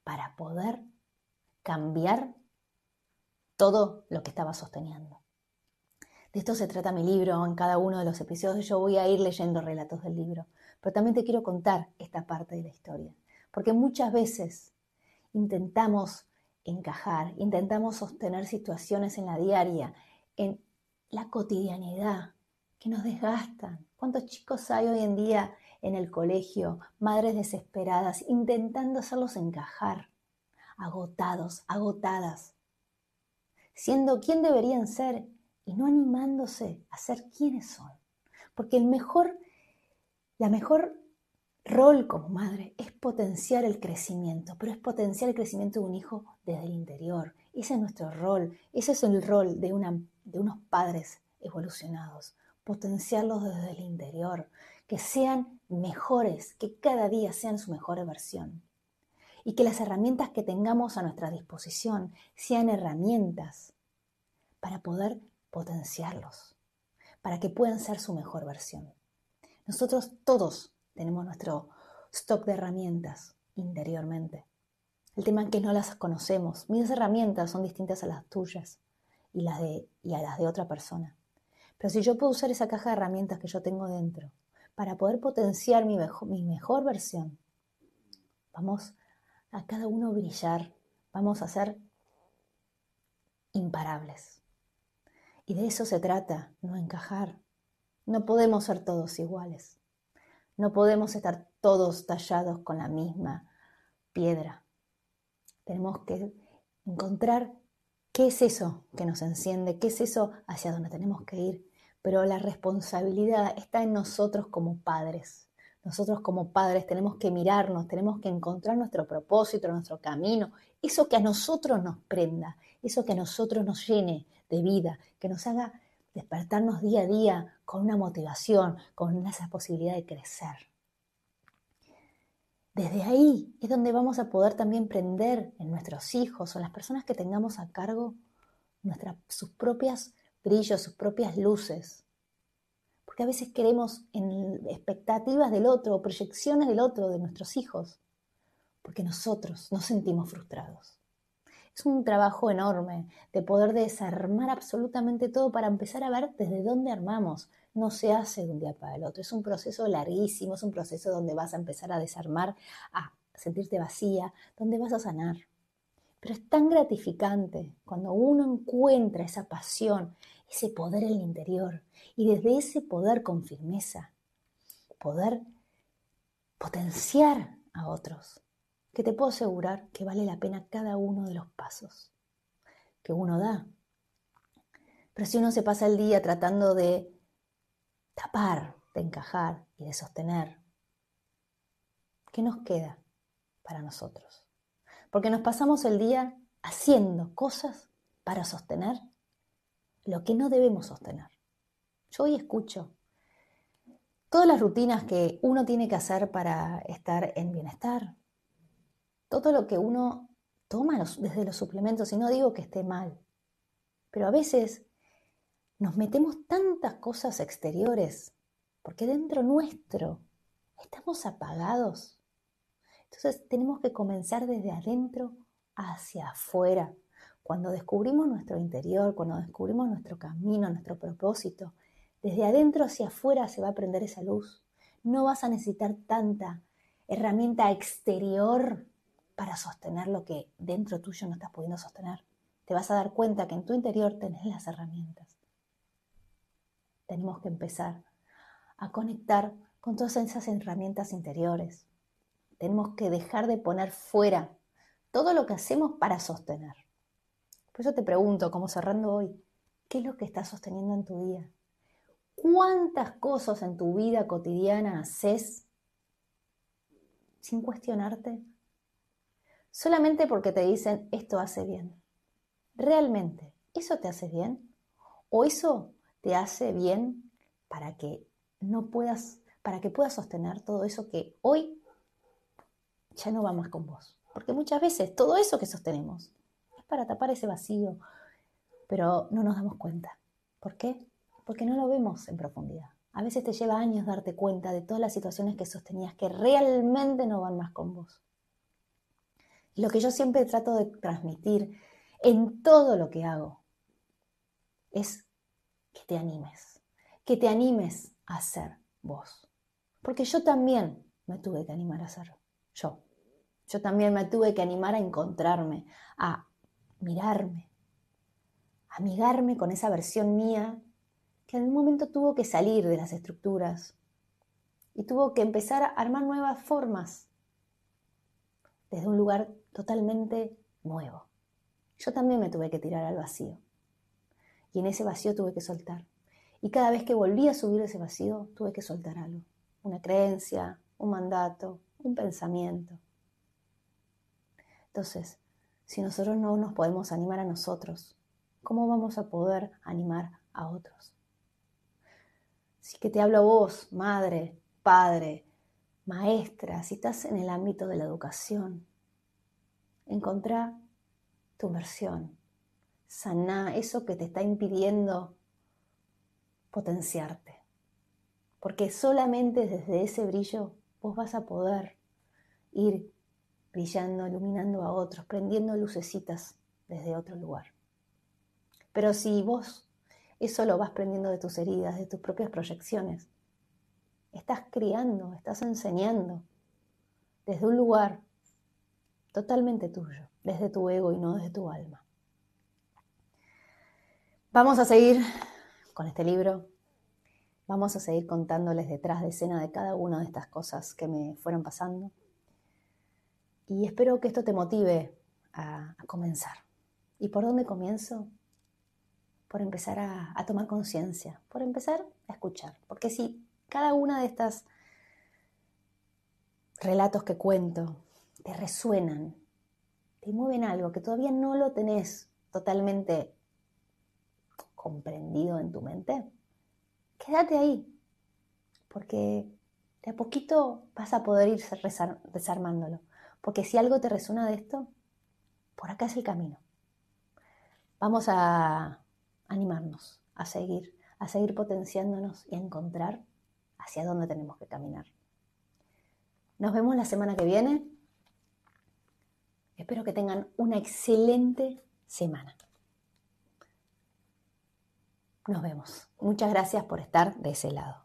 para poder cambiar todo lo que estaba sosteniendo. De esto se trata mi libro. En cada uno de los episodios yo voy a ir leyendo relatos del libro, pero también te quiero contar esta parte de la historia, porque muchas veces intentamos encajar, intentamos sostener situaciones en la diaria, en la cotidianidad, que nos desgastan. ¿Cuántos chicos hay hoy en día en el colegio, madres desesperadas, intentando hacerlos encajar, agotados, agotadas, siendo quien deberían ser y no animándose a ser quienes son? Porque la mejor rol como madre es potenciar el crecimiento, pero es potenciar el crecimiento de un hijo desde el interior. Ese es nuestro rol, ese es el rol de unos padres evolucionados, potenciarlos desde el interior, que sean mejores, que cada día sean su mejor versión. Y que las herramientas que tengamos a nuestra disposición sean herramientas para poder potenciarlos, para que puedan ser su mejor versión. Nosotros todos tenemos nuestro stock de herramientas interiormente. El tema es que no las conocemos. Mis herramientas son distintas a las tuyas y a las de otra persona. Pero si yo puedo usar esa caja de herramientas que yo tengo dentro para poder potenciar mi mejor versión, vamos a cada uno brillar, vamos a ser imparables. Y de eso se trata, no encajar. No podemos ser todos iguales. No podemos estar todos tallados con la misma piedra. Tenemos que encontrar qué es eso que nos enciende, qué es eso hacia donde tenemos que ir. Pero la responsabilidad está en nosotros como padres. Nosotros como padres tenemos que mirarnos, tenemos que encontrar nuestro propósito, nuestro camino, eso que a nosotros nos prenda, eso que a nosotros nos llene de vida, que nos haga despertarnos día a día con una motivación, con esa posibilidad de crecer. Desde ahí es donde vamos a poder también prender en nuestros hijos o en las personas que tengamos a cargo sus propios brillos, sus propias luces. Porque a veces queremos en expectativas del otro o proyecciones del otro, de nuestros hijos, porque nosotros nos sentimos frustrados. Es un trabajo enorme de poder desarmar absolutamente todo para empezar a ver desde dónde armamos. No se hace de un día para el otro, es un proceso larguísimo, es un proceso donde vas a empezar a desarmar, a sentirte vacía, donde vas a sanar. Pero es tan gratificante cuando uno encuentra esa pasión, ese poder en el interior, y desde ese poder con firmeza, poder potenciar a otros, que te puedo asegurar que vale la pena cada uno de los pasos que uno da. Pero si uno se pasa el día tratando de tapar, de encajar y de sostener, ¿qué nos queda para nosotros? Porque nos pasamos el día haciendo cosas para sostener lo que no debemos sostener. Yo hoy escucho todas las rutinas que uno tiene que hacer para estar en bienestar, todo lo que uno toma desde los suplementos, y no digo que esté mal, pero a veces nos metemos tantas cosas exteriores porque dentro nuestro estamos apagados. Entonces tenemos que comenzar desde adentro hacia afuera. Cuando descubrimos nuestro interior, cuando descubrimos nuestro camino, nuestro propósito, desde adentro hacia afuera se va a prender esa luz. No vas a necesitar tanta herramienta exterior para sostener lo que dentro tuyo no estás pudiendo sostener. Te vas a dar cuenta que en tu interior tenés las herramientas. Tenemos que empezar a conectar con todas esas herramientas interiores. Tenemos que dejar de poner fuera todo lo que hacemos para sostener. Por eso te pregunto, como cerrando hoy, ¿qué es lo que estás sosteniendo en tu día? ¿Cuántas cosas en tu vida cotidiana haces sin cuestionarte? Solamente porque te dicen esto hace bien. ¿Realmente eso te hace bien? ¿O eso te hace bien para que puedas sostener todo eso que hoy ya no va más con vos? Porque muchas veces todo eso que sostenemos es para tapar ese vacío, pero no nos damos cuenta. ¿Por qué? Porque no lo vemos en profundidad. A veces te lleva años darte cuenta de todas las situaciones que sostenías que realmente no van más con vos. Lo que yo siempre trato de transmitir en todo lo que hago es que te animes a ser vos. Porque yo también me tuve que animar a ser yo. Yo también me tuve que animar a encontrarme, a mirarme, a amigarme con esa versión mía que en un momento tuvo que salir de las estructuras y tuvo que empezar a armar nuevas formas desde un lugar totalmente nuevo. Yo también me tuve que tirar al vacío y en ese vacío tuve que soltar. Y cada vez que volví a subir ese vacío, tuve que soltar algo. Una creencia, un mandato, un pensamiento. Entonces, si nosotros no nos podemos animar a nosotros, ¿cómo vamos a poder animar a otros? Así que te hablo a vos, madre, padre, maestra, si estás en el ámbito de la educación, encontrá tu versión, saná eso que te está impidiendo potenciarte. Porque solamente desde ese brillo vos vas a poder ir brillando, iluminando a otros, prendiendo lucecitas desde otro lugar. Pero si vos eso lo vas prendiendo de tus heridas, de tus propias proyecciones, estás criando, estás enseñando desde un lugar totalmente tuyo, desde tu ego y no desde tu alma. Vamos a seguir con este libro. Vamos a seguir contándoles detrás de escena de cada una de estas cosas que me fueron pasando. Y espero que esto te motive a comenzar. ¿Y por dónde comienzo? Por empezar a tomar conciencia, por empezar a escuchar. Porque si cada una de estas relatos que cuento te resuenan, te mueven algo que todavía no lo tenés totalmente comprendido en tu mente, quédate ahí, porque de a poquito vas a poder ir desarmándolo. Porque si algo te resuena de esto, por acá es el camino. Vamos a animarnos, a seguir potenciándonos y a encontrar hacia dónde tenemos que caminar. Nos vemos la semana que viene. Espero que tengan una excelente semana. Nos vemos. Muchas gracias por estar de ese lado.